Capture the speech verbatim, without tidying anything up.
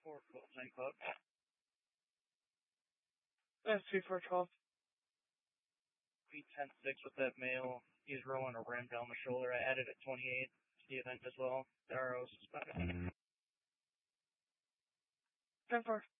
four, St. Club. That's two four twelve. B ten six with that male. He's rolling a rim down the shoulder. I added at twenty-eight to the event as well. The R O suspended. ten four.